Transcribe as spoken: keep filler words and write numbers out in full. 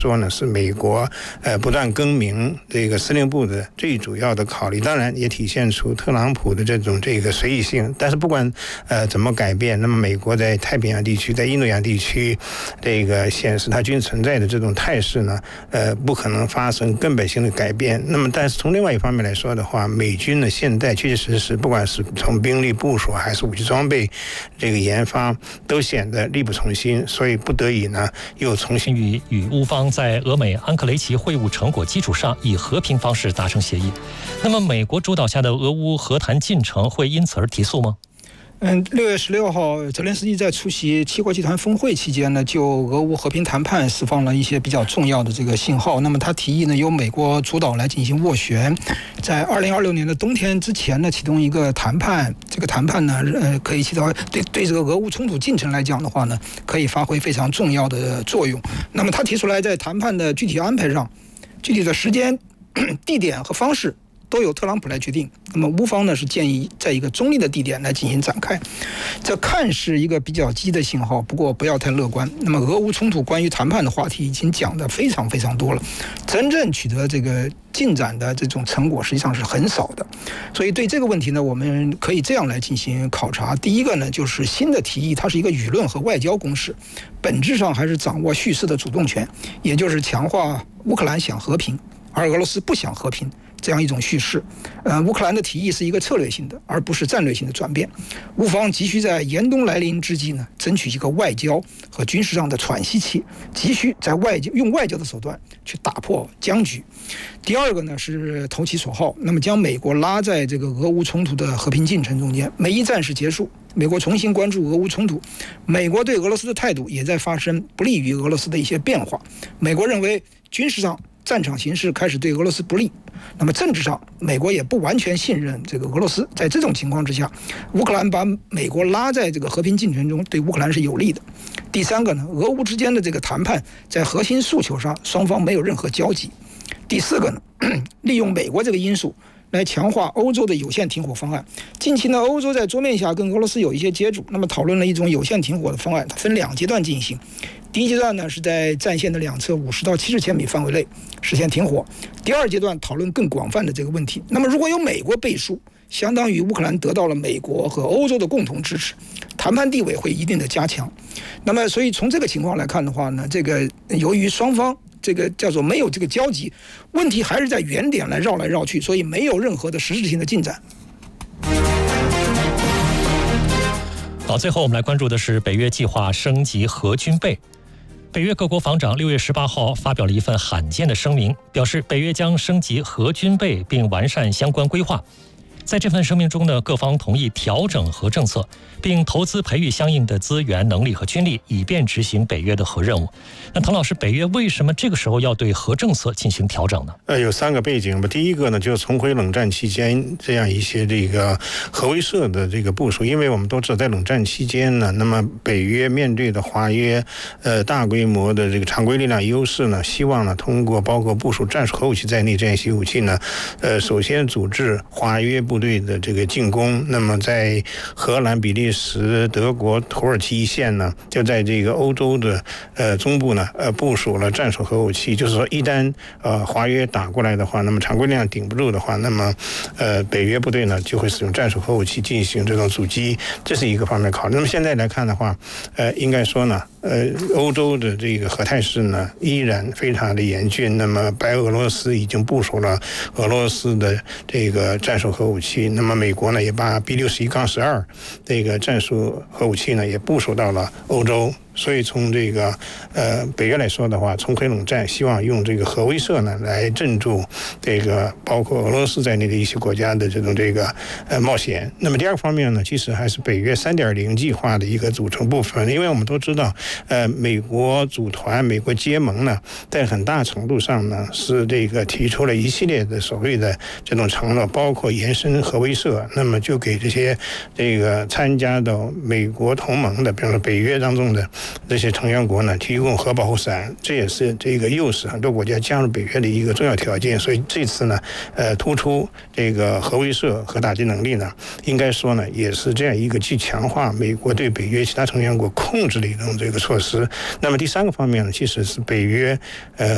说呢，是美国呃不断更名这个司令部的最主要的考虑，当然也体现出特朗普的这种这个随意性。但是不管呃怎么改变，那么美国在太平洋地区、在印度洋地区，这个显示它均存在的这种态势呢，呃不可能发生根本性的改变。那么，但是从另外一方面来说的话，美军呢现在确确实实，不管是从兵力部署还是武器装备这个研发，都显得力不从心，所以不得已呢又重新与与乌方在俄美安克雷奇会晤成果基础上，以和平方式达成协议。那么，美国主导下的俄乌和谈进程会因此而提速吗？ 嗯，六月十六号，泽连斯基在出席七国集团峰会期间呢，就俄乌和平谈判释放了一些比较重要的这个信号。那么他提议呢，由美国主导来进行斡旋，在二零二六年的冬天之前呢，启动一个谈判。这个谈判呢，呃，可以起到对对这个俄乌冲突进程来讲的话呢，可以发挥非常重要的作用。那么他提出来，在谈判的具体安排上，具体的时间、地点和方式都由特朗普来决定。那么乌方呢是建议在一个中立的地点来进行展开，这看是一个比较积极的信号，不过不要太乐观。那么俄乌冲突关于谈判的话题已经讲得非常非常多了，真正取得这个进展的这种成果实际上是很少的。所以对这个问题呢，我们可以这样来进行考察。第一个呢，就是新的提议它是一个舆论和外交攻势，本质上还是掌握叙事的主动权，也就是强化乌克兰想和平，而俄罗斯不想和平这样一种叙事。呃，乌克兰的提议是一个策略性的，而不是战略性的转变。乌方急需在严冬来临之际呢，争取一个外交和军事上的喘息期，急需在外交用外交的手段去打破僵局。第二个呢是投其所好，那么将美国拉在这个俄乌冲突的和平进程中间。美伊战事结束，美国重新关注俄乌冲突，美国对俄罗斯的态度也在发生不利于俄罗斯的一些变化。美国认为军事上战场形势开始对俄罗斯不利，那么政治上美国也不完全信任这个俄罗斯。在这种情况之下，乌克兰把美国拉在这个和平进程中，对乌克兰是有利的。第三个呢，俄乌之间的这个谈判在核心诉求上双方没有任何交集。第四个呢，利用美国这个因素来强化欧洲的有限停火方案。近期呢，欧洲在桌面下跟俄罗斯有一些接触，那么讨论了一种有限停火的方案，它分两阶段进行。第一阶段呢，是在战线的两侧五十到七十千米范围内实现停火。第二阶段讨论更广泛的这个问题。那么如果有美国背书，相当于乌克兰得到了美国和欧洲的共同支持，谈判地位会一定的加强。那么所以从这个情况来看的话呢，这个由于双方这个叫做没有这个交集，问题还是在原点来绕来绕去，所以没有任何的实质性的进展。 好，最后我们来关注的是北约计划升级核军备。北约各国防长六月十八号发表了一份罕见的声明，表示北约将升级核军备并完善相关规划。在这份声明中呢，各方同意调整核政策，并投资培育相应的资源、能力和军力，以便执行北约的核任务。那唐老师，北约为什么这个时候要对核政策进行调整呢？ 呃，有三个背景吧。第一个呢，就是重回冷战期间这样一些这个核威慑的这个部署，因为我们都知道，在冷战期间呢，那么北约面对的华约，呃，大规模的这个常规力量优势呢，希望呢通过包括部署战术核武器在内这样一些武器呢，呃，首先组织华约部队的这个进攻。那么在荷兰、比利时、德国、土耳其一线呢，就在这个欧洲的呃中部呢，呃部署了战术核武器。就是说，一旦呃华约打过来的话，那么常规力量顶不住的话，那么呃北约部队呢就会使用战术核武器进行这种阻击，这是一个方面考虑。那么现在来看的话，呃应该说呢，呃欧洲的这个核态势呢依然非常的严峻。那么白俄罗斯已经部署了俄罗斯的这个战术核武器，那么美国呢也把 B 六十一杠十二这个战术核武器呢也部署到了欧洲。所以从这个呃北约来说的话，重回冷战，希望用这个核威慑呢来镇住这个包括俄罗斯在内的一些国家的这种这个呃冒险。那么第二个方面呢，其实还是北约 三点零 计划的一个组成部分。因为我们都知道，呃美国组团、美国结盟呢，在很大程度上呢是这个提出了一系列的所谓的这种承诺，包括延伸核威慑，那么就给这些这个参加到美国同盟的，比如说北约当中的这些成员国呢，提供核保护伞，这也是这个诱使很多国家加入北约的一个重要条件。所以这次呢，呃，突出这个核威慑、核打击能力呢，应该说呢，也是这样一个既强化美国对北约其他成员国控制的一种这个措施。那么第三个方面呢，其实是北约呃